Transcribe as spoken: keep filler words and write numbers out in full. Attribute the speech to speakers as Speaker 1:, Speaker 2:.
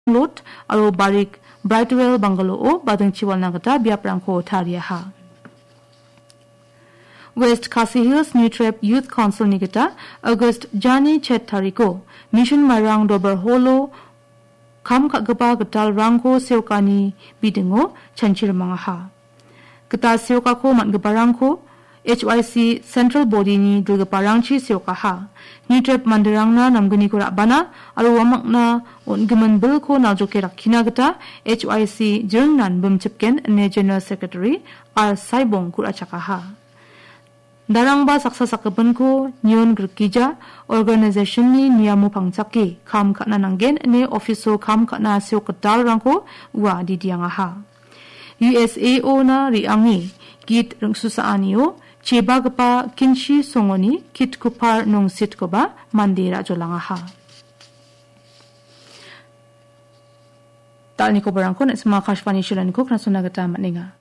Speaker 1: lot aro barik Brightwell bungalow o badung chiwal nagata biaprangko tariaha. West Khasi Hills New Trap Youth Council nigata August Jani Chet Tariko Mission Marang Dober Holo Kam Kagaba Gatal Rangko Seokani Bidingo Chanchir Mangaha. Gata Seokako Matgabarangko H Y C Central Body ni Drugaparangchi Seokaha. New Trap Mandarangna Namgani ko Rabana Aro Wamakna Ungaman Bilko Naljoke Rakina Gata H Y C Jungnan Bumchipken ne General Secretary R Saibong Kurachakaha. Darangba saksa sakaban ko nyon gerkija organisation ni niamu pangchaki kam kana nanggen ne ofiso kam kana sio kedal rangko wa didiangaha. U S A O na riangi git rungsusaanio cheba gapa kinshi songoni kit kupar nong sit ko ba mandira jolangaha. Tal ni ko barangko na sama kashpani shulan ko kana sunagata matninga.